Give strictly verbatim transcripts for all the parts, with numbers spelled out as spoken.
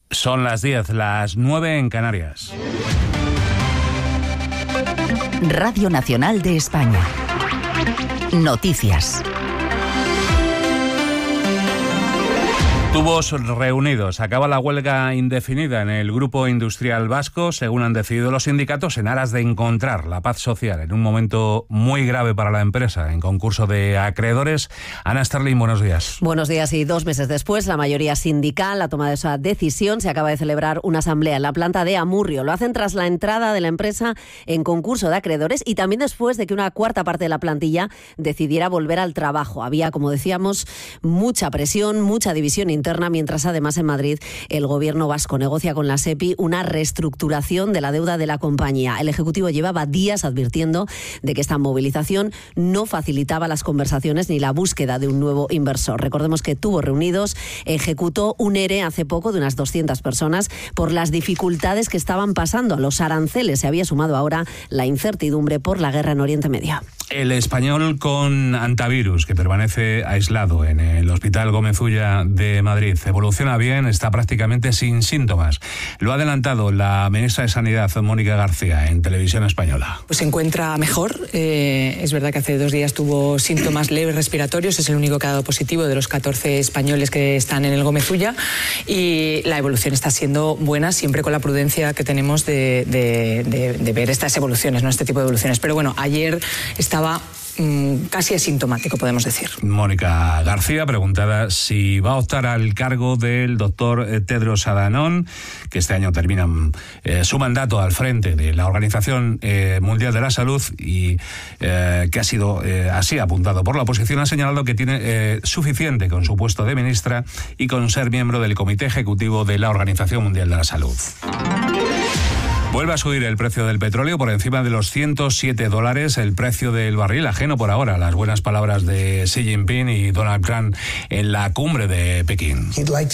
Son las diez, las nueve en Canarias. Radio Nacional de España. Noticias. Tubos reunidos. Acaba la huelga indefinida en el Grupo Industrial Vasco, según han decidido los sindicatos, en aras de encontrar la paz social en un momento muy grave para la empresa, en concurso de acreedores. Ana Sterling, buenos días. Buenos días, y dos meses después, la mayoría sindical ha tomado esa decisión. Se acaba de celebrar una asamblea en la planta de Amurrio. Lo hacen tras la entrada de la empresa en concurso de acreedores y también después de que una cuarta parte de la plantilla decidiera volver al trabajo. Había, como decíamos, mucha presión, mucha división interna. interna, mientras además en Madrid el gobierno vasco negocia con la SEPI una reestructuración de la deuda de la compañía. El Ejecutivo llevaba días advirtiendo de que esta movilización no facilitaba las conversaciones ni la búsqueda de un nuevo inversor. Recordemos que Tubos Reunidos ejecutó un ERE hace poco de unas doscientas personas por las dificultades que estaban pasando. A los aranceles se había sumado ahora la incertidumbre por la guerra en Oriente Medio. El español con antivirus, que permanece aislado en el Hospital Gómez Ulla de Madrid, evoluciona bien, está prácticamente sin síntomas. Lo ha adelantado la ministra de Sanidad, Mónica García, en Televisión Española. Pues se encuentra mejor. Eh, es verdad que hace dos días tuvo síntomas leves respiratorios, es el único que ha dado positivo de los catorce españoles que están en el Gómez Ulla, y la evolución está siendo buena, siempre con la prudencia que tenemos de, de, de, de ver estas evoluciones, no este tipo de evoluciones. Pero bueno, ayer estaba estaba mmm, casi asintomático, podemos decir. Mónica García, preguntada si va a optar al cargo del doctor Tedros Adhanom, que este año termina eh, su mandato al frente de la Organización eh, Mundial de la Salud, y eh, que ha sido eh, así apuntado por la oposición, ha señalado que tiene eh, suficiente con su puesto de ministra y con ser miembro del Comité Ejecutivo de la Organización Mundial de la Salud. Vuelve a subir el precio del petróleo por encima de los ciento siete dólares, el precio del barril, ajeno por ahora a las buenas palabras de Xi Jinping y Donald Trump en la cumbre de Pekín.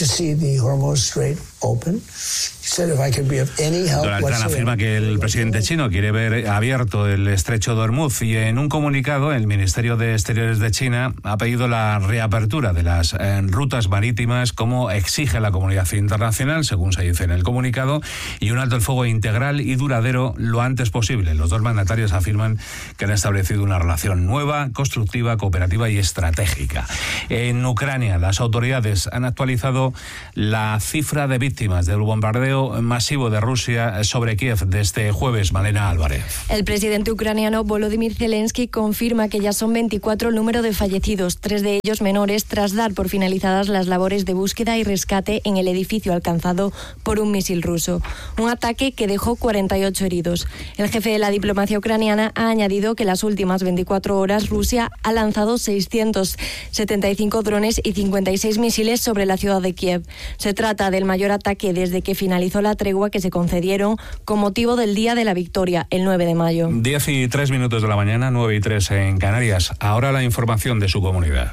Donald Trump afirma que el presidente chino quiere ver abierto el estrecho de Hormuz, y en un comunicado el Ministerio de Exteriores de China ha pedido la reapertura de las eh, rutas marítimas, como exige la comunidad internacional, según se dice en el comunicado, y un alto el fuego integral y duradero lo antes posible. Los dos mandatarios afirman que han establecido una relación nueva, constructiva, cooperativa y estratégica. En Ucrania, las autoridades han actualizado la cifra de víctimas del bombardeo masivo de Rusia sobre Kiev de este jueves. Malena Álvarez. El presidente ucraniano Volodymyr Zelensky confirma que ya son veinticuatro el número de fallecidos, tres de ellos menores, tras dar por finalizadas las labores de búsqueda y rescate en el edificio alcanzado por un misil ruso. Un ataque que dejó cuarenta y ocho heridos. El jefe de la diplomacia ucraniana ha añadido que en las últimas veinticuatro horas Rusia ha lanzado seiscientos setenta y cinco drones y cincuenta y seis misiles sobre la ciudad de Kiev. Se trata del mayor ataque desde que finalizó la tregua que se concedieron con motivo del Día de la Victoria, el nueve de mayo. diez y tres minutos de la mañana, nueve y tres en Canarias. Ahora la información de su comunidad.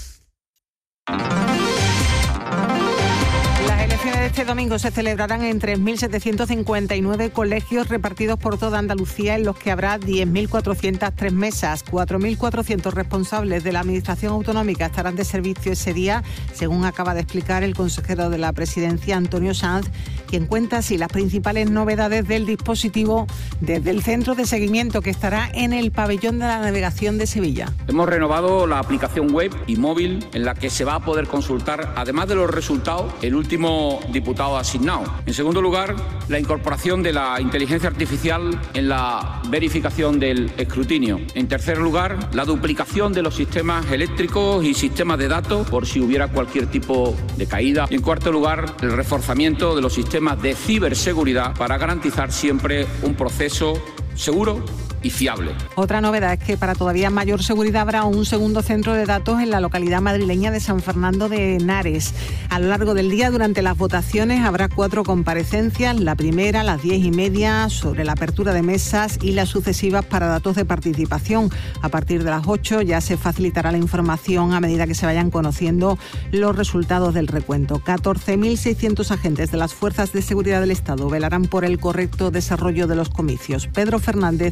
Este domingo se celebrarán en tres mil setecientos cincuenta y nueve colegios repartidos por toda Andalucía, en los que habrá diez mil cuatrocientas tres mesas. cuatro mil cuatrocientos responsables de la Administración Autonómica estarán de servicio ese día, según acaba de explicar el consejero de la Presidencia, Antonio Sanz, quien cuenta así las principales novedades del dispositivo desde el centro de seguimiento, que estará en el pabellón de la navegación de Sevilla. Hemos renovado la aplicación web y móvil, en la que se va a poder consultar, además de los resultados, el último diputado asignado. En segundo lugar, la incorporación de la inteligencia artificial en la verificación del escrutinio. En tercer lugar, la duplicación de los sistemas eléctricos y sistemas de datos por si hubiera cualquier tipo de caída. Y en cuarto lugar, el reforzamiento de los sistemas de ciberseguridad para garantizar siempre un proceso seguro y fiable. Otra novedad es que para todavía mayor seguridad habrá un segundo centro de datos en la localidad madrileña de San Fernando de Henares. A lo largo del día, durante las votaciones, habrá cuatro comparecencias. La primera a las diez y media sobre la apertura de mesas y las sucesivas para datos de participación. A partir de las ocho ya se facilitará la información a medida que se vayan conociendo los resultados del recuento. catorce mil seiscientos agentes de las Fuerzas de Seguridad del Estado velarán por el correcto desarrollo de los comicios. Pedro Fernández, delegado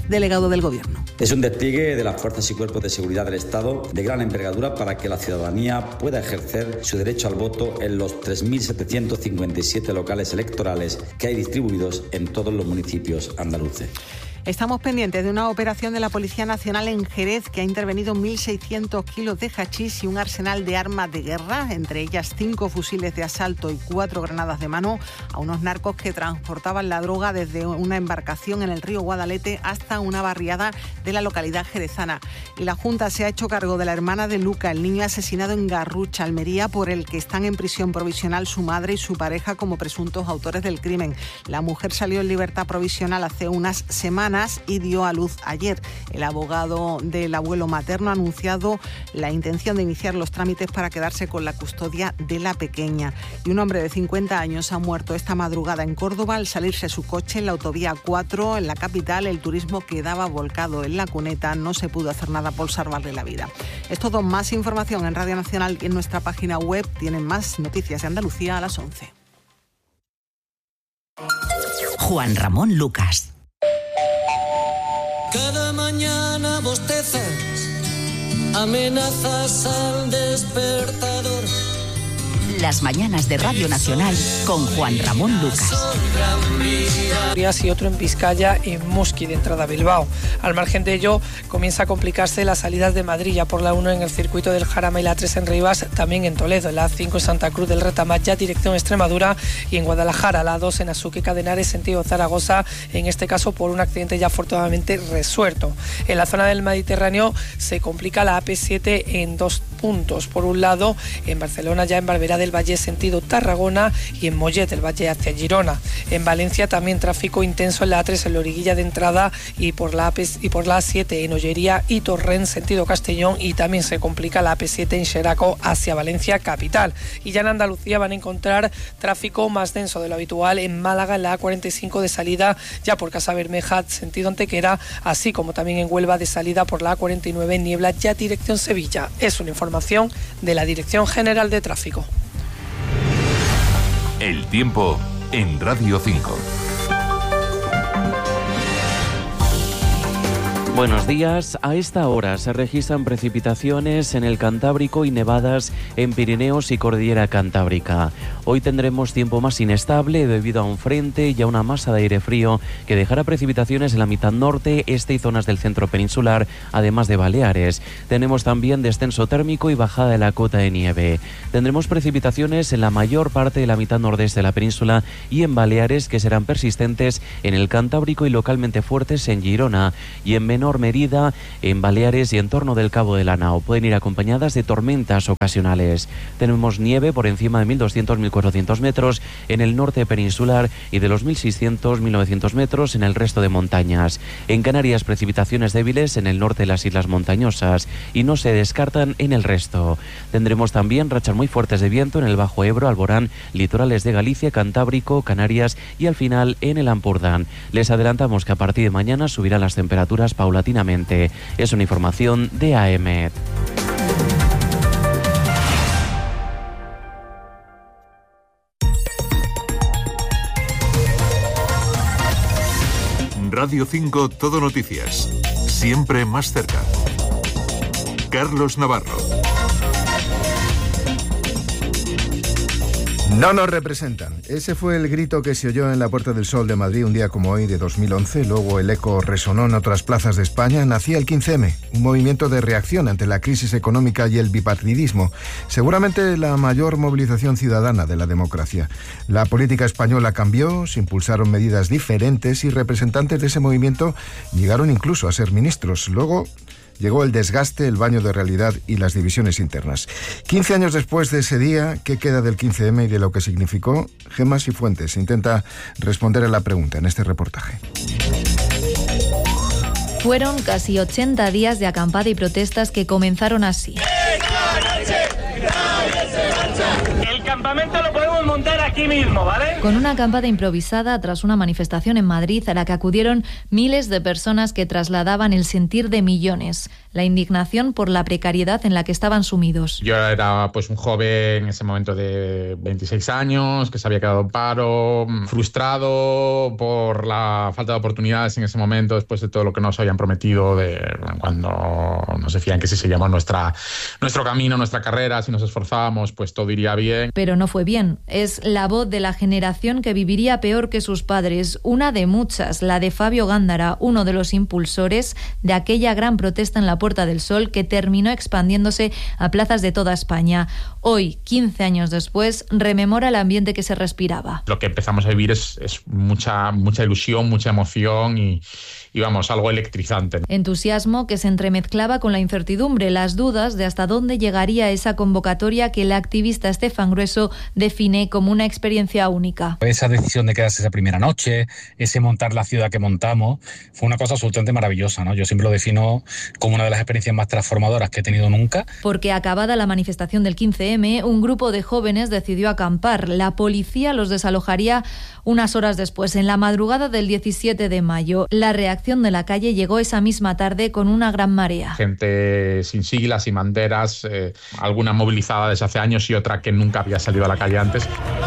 delegado del Gobierno. Es un despliegue de las fuerzas y cuerpos de seguridad del Estado de gran envergadura para que la ciudadanía pueda ejercer su derecho al voto en los tres mil setecientos cincuenta y siete locales electorales que hay distribuidos en todos los municipios andaluces. Estamos pendientes de una operación de la Policía Nacional en Jerez que ha intervenido mil seiscientos kilos de hachís y un arsenal de armas de guerra, entre ellas cinco fusiles de asalto y cuatro granadas de mano, a unos narcos que transportaban la droga desde una embarcación en el río Guadalete hasta una barriada de la localidad jerezana. Y la Junta se ha hecho cargo de la hermana de Luca, el niño asesinado en Garrucha, Almería, por el que están en prisión provisional su madre y su pareja como presuntos autores del crimen. La mujer salió en libertad provisional hace unas semanas y dio a luz ayer. El abogado del abuelo materno ha anunciado la intención de iniciar los trámites para quedarse con la custodia de la pequeña. Y un hombre de cincuenta años ha muerto esta madrugada en Córdoba al salirse su coche en la autovía cuatro. En la capital el turismo quedaba volcado en la cuneta. No se pudo hacer nada por salvarle la vida. Es todo. Más información en Radio Nacional y en nuestra página web. Tienen más noticias de Andalucía a las once. Juan Ramón Lucas. Cada mañana bostezas, amenazas al despertador. Las mañanas de Radio Nacional con Juan Ramón Lucas. Y otro en Vizcaya, en Musqui, de entrada a Bilbao. Al margen de ello, comienza a complicarse las salidas de Madrid, ya por la uno en el circuito del Jarama y la tres en Rivas, también en Toledo, la A cinco en Santa Cruz del Retamaya, dirección Extremadura, y en Guadalajara, la dos en Azuqueca de Henares, sentido Zaragoza, en este caso por un accidente ya afortunadamente resuelto. En la zona del Mediterráneo se complica la A P siete en dos puntos. Por un lado, en Barcelona, ya en Barberá del Valle, sentido Tarragona, y en Mollet del Valle hacia Girona. En Valencia también tráfico intenso en la A tres en la origuilla de entrada y por la A P y por la A siete en Ollería y Torrent, sentido Castellón, y también se complica la A P siete en Xeraco hacia Valencia capital. Y ya en Andalucía van a encontrar tráfico más denso de lo habitual en Málaga, en la A cuarenta y cinco de salida ya por Casa Bermeja, sentido Antequera, así como también en Huelva de salida por la A cuarenta y nueve en Niebla, ya dirección Sevilla. Es una información de la Dirección General de Tráfico. El tiempo en Radio cinco. Buenos días. A esta hora se registran precipitaciones en el Cantábrico y nevadas en Pirineos y Cordillera Cantábrica. Hoy tendremos tiempo más inestable debido a un frente y a una masa de aire frío que dejará precipitaciones en la mitad norte, este y zonas del centro peninsular, además de Baleares. Tenemos también descenso térmico y bajada de la cota de nieve. Tendremos precipitaciones en la mayor parte de la mitad nordeste de la península y en Baleares, que serán persistentes en el Cantábrico y localmente fuertes en Girona, y en menor medida en Baleares y en torno del Cabo de la Nao. Pueden ir acompañadas de tormentas ocasionales. Tenemos nieve por encima de mil doscientos a mil cuatrocientos metros en el norte peninsular y de los mil seiscientos a mil novecientos metros en el resto de montañas. En Canarias, precipitaciones débiles en el norte de las islas montañosas y no se descartan en el resto. Tendremos también rachas muy fuertes de viento en el Bajo Ebro, Alborán, litorales de Galicia, Cantábrico, Canarias y al final en el Ampurdán. Les adelantamos que a partir de mañana subirán las temperaturas paulatinamente. Es una información de A E M E T. Radio cinco Todo Noticias. Siempre más cerca. Carlos Navarro. No nos representan. Ese fue el grito que se oyó en la Puerta del Sol de Madrid un día como hoy de dos mil once. Luego el eco resonó en otras plazas de España. Nacía el quince eme, un movimiento de reacción ante la crisis económica y el bipartidismo. Seguramente la mayor movilización ciudadana de la democracia. La política española cambió, se impulsaron medidas diferentes y representantes de ese movimiento llegaron incluso a ser ministros. Luego llegó el desgaste, el baño de realidad y las divisiones internas. quince años después de ese día, ¿qué queda del quince eme y de lo que significó? Gemma Cifuentes intenta responder a la pregunta en este reportaje. Fueron casi ochenta días de acampada y protestas que comenzaron así. El campamento lo podemos montar aquí mismo, ¿vale? Con una acampada improvisada tras una manifestación en Madrid a la que acudieron miles de personas que trasladaban el sentir de millones, la indignación por la precariedad en la que estaban sumidos. Yo era pues un joven en ese momento de veintiséis años, que se había quedado en paro, frustrado por la falta de oportunidades en ese momento, después de todo lo que nos habían prometido de cuando nos decían que si seguíamos nuestra, nuestro camino, nuestra carrera, si nos esforzábamos, pues todo iría bien. Pero no fue bien. Es la voz de la generación que viviría peor que sus padres, una de muchas, la de Fabio Gándara, uno de los impulsores de aquella gran protesta en la Puerta del Sol que terminó expandiéndose a plazas de toda España. Hoy, quince años después, rememora el ambiente que se respiraba. Lo que empezamos a vivir es, es mucha, mucha ilusión, mucha emoción y, y vamos, algo electrizante. Entusiasmo que se entremezclaba con la incertidumbre, las dudas de hasta dónde llegaría esa convocatoria que el activista Estefan Grueso define como una experiencia única. Esa decisión de quedarse esa primera noche, ese montar la ciudad que montamos, fue una cosa absolutamente maravillosa, ¿no? Yo siempre lo defino como una de las experiencias más transformadoras que he tenido nunca. Porque acabada la manifestación del quince eme, un grupo de jóvenes decidió acampar. La policía los desalojaría unas horas después, en la madrugada del diecisiete de mayo. La reacción de la calle llegó esa misma tarde con una gran marea. Gente sin siglas, sin banderas, eh, alguna movilizada desde hace años y otra que nunca había salido a la calle antes.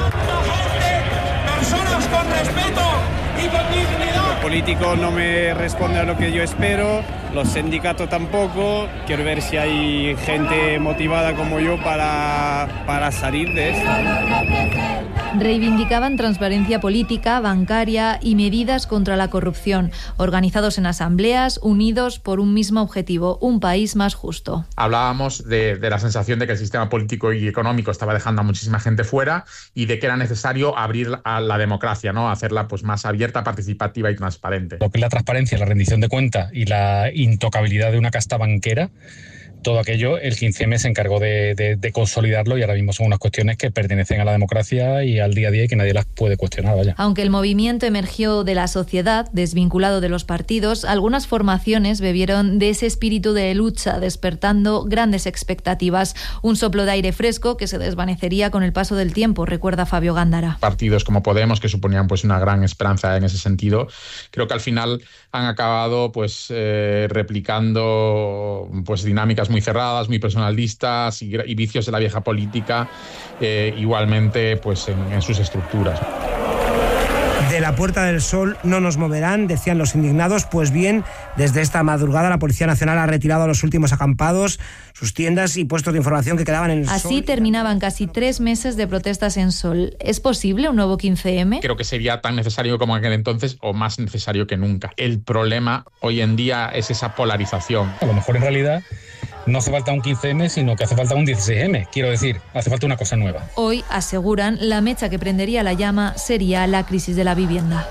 Personas con respeto y con dignidad. Los políticos no me responden a lo que yo espero, los sindicatos tampoco. Quiero ver si hay gente motivada como yo para, para salir de esto. Reivindicaban transparencia política, bancaria y medidas contra la corrupción, organizados en asambleas, unidos por un mismo objetivo, un país más justo. Hablábamos de, de la sensación de que el sistema político y económico estaba dejando a muchísima gente fuera y de que era necesario abrir a la democracia, ¿no? Hacerla pues más abierta, participativa y transparente. Lo que es la transparencia, la rendición de cuentas y la intocabilidad de una casta banquera, todo aquello, el quince eme se encargó de, de, de consolidarlo y ahora mismo son unas cuestiones que pertenecen a la democracia y al día a día y que nadie las puede cuestionar. Vaya. Aunque el movimiento emergió de la sociedad, desvinculado de los partidos, algunas formaciones bebieron de ese espíritu de lucha, despertando grandes expectativas. Un soplo de aire fresco que se desvanecería con el paso del tiempo, recuerda Fabio Gándara. Partidos como Podemos, que suponían pues una gran esperanza en ese sentido, creo que al final han acabado pues eh, replicando pues dinámicas muy cerradas, muy personalistas y, y vicios de la vieja política, eh, igualmente pues en, en sus estructuras. De la Puerta del Sol no nos moverán, decían los indignados. Pues bien, desde esta madrugada la Policía Nacional ha retirado a los últimos acampados, sus tiendas y puestos de información que quedaban en el Así Sol. Así terminaban casi tres meses de protestas en Sol. ¿Es posible un nuevo quince eme? Creo que sería tan necesario como en aquel entonces o más necesario que nunca. El problema hoy en día es esa polarización. A lo mejor en realidad no hace falta un quince eme, sino que hace falta un dieciséis eme. Quiero decir, hace falta una cosa nueva. Hoy, aseguran, la mecha que prendería la llama sería la crisis de la vivienda.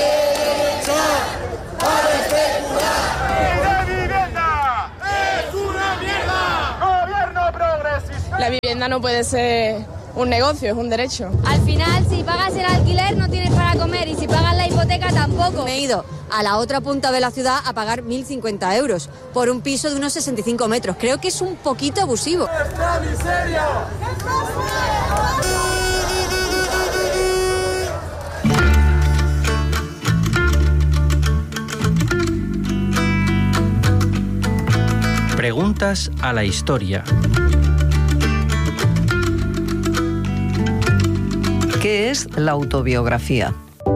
La vivienda no puede ser un negocio, es un derecho. Al final, si pagas el alquiler no tienes para comer y si pagas la hipoteca tampoco. Me he ido a la otra punta de la ciudad a pagar mil cincuenta euros por un piso de unos sesenta y cinco metros. Creo que es un poquito abusivo. ¡Nuestra miseria! Preguntas a la historia. ¿Qué es la autobiografía?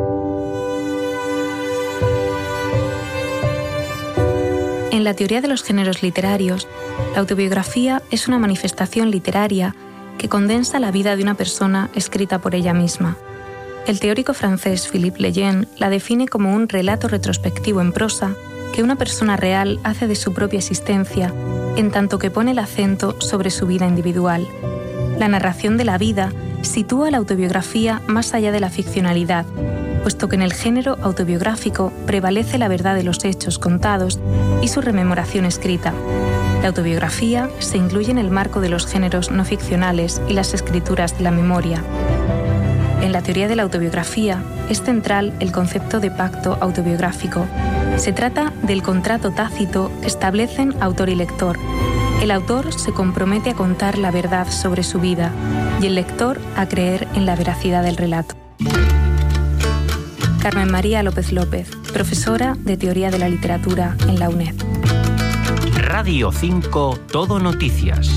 En la teoría de los géneros literarios, la autobiografía es una manifestación literaria que condensa la vida de una persona escrita por ella misma. El teórico francés Philippe Lejeune la define como un relato retrospectivo en prosa que una persona real hace de su propia existencia, en tanto que pone el acento sobre su vida individual. La narración de la vida sitúa la autobiografía más allá de la ficcionalidad, puesto que en el género autobiográfico prevalece la verdad de los hechos contados y su rememoración escrita. La autobiografía se incluye en el marco de los géneros no ficcionales y las escrituras de la memoria. En la teoría de la autobiografía es central el concepto de pacto autobiográfico. Se trata del contrato tácito que establecen autor y lector. El autor se compromete a contar la verdad sobre su vida. y el lector a creer en la veracidad del relato. Carmen María López López, profesora de Teoría de la Literatura en la UNED. Radio cinco Todo Noticias.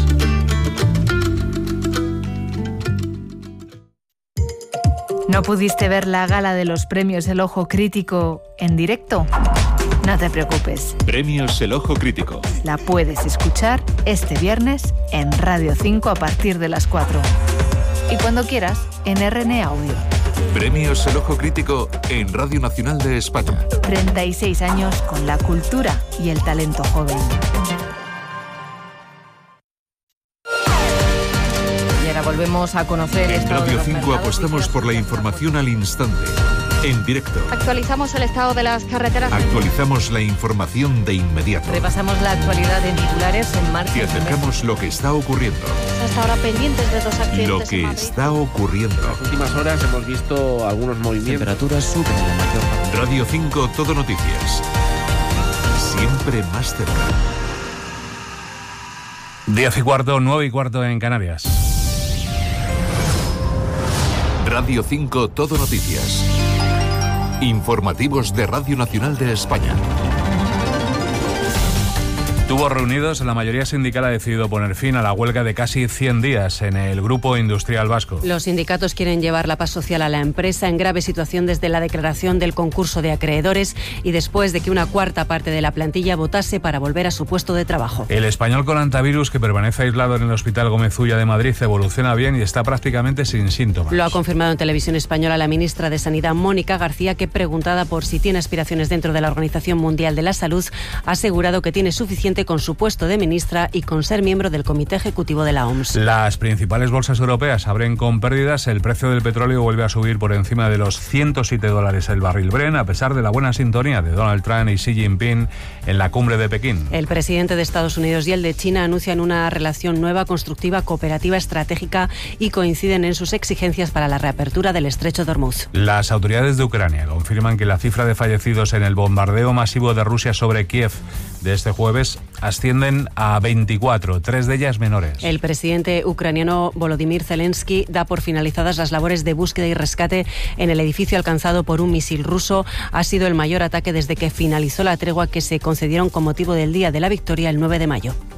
¿No pudiste ver la gala de los premios El Ojo Crítico en directo? No te preocupes. Premios El Ojo Crítico. La puedes escuchar este viernes en Radio cinco a partir de las cuatro. Y cuando quieras, en R N Audio. Premios El Ojo Crítico en Radio Nacional de España. treinta y seis años con la cultura y el talento joven. Y ahora volvemos a conocer... En Radio cinco apostamos por la información al instante. En directo. Actualizamos el estado de las carreteras. Actualizamos la información de inmediato. Repasamos la actualidad en titulares en marcha. Y acercamos lo que está ocurriendo. Hasta ahora pendientes de dos accidentes. Lo que está ocurriendo. En las últimas horas hemos visto algunos movimientos. Temperaturas suben en la mayor parte. Radio cinco Todo Noticias. Siempre más cerca. Diez y cuarto, nueve y cuarto en Canarias. Radio cinco Todo Noticias. Informativos de Radio Nacional de España. Tubos reunidos, la mayoría sindical ha decidido poner fin a la huelga de casi cien días en el Grupo Industrial Vasco. Los sindicatos quieren llevar la paz social a la empresa en grave situación desde la declaración del concurso de acreedores y después de que una cuarta parte de la plantilla votase para volver a su puesto de trabajo. El español con antivirus que permanece aislado en el Hospital Gómez Ulla de Madrid evoluciona bien y está prácticamente sin síntomas. Lo ha confirmado en Televisión Española la ministra de Sanidad, Mónica García, que preguntada por si tiene aspiraciones dentro de la Organización Mundial de la Salud, ha asegurado que tiene suficiente con su puesto de ministra y con ser miembro del Comité Ejecutivo de la O M S. Las principales bolsas europeas abren con pérdidas. El precio del petróleo vuelve a subir por encima de los ciento siete dólares el barril Brent, a pesar de la buena sintonía de Donald Trump y Xi Jinping en la cumbre de Pekín. El presidente de Estados Unidos y el de China anuncian una relación nueva, constructiva, cooperativa, estratégica y coinciden en sus exigencias para la reapertura del estrecho de Hormuz. Las autoridades de Ucrania confirman que la cifra de fallecidos en el bombardeo masivo de Rusia sobre Kiev de este jueves ascienden a veinticuatro, tres de ellas menores. El presidente ucraniano Volodymyr Zelensky da por finalizadas las labores de búsqueda y rescate en el edificio alcanzado por un misil ruso. Ha sido el mayor ataque desde que finalizó la tregua que se concedieron con motivo del Día de la Victoria el nueve de mayo.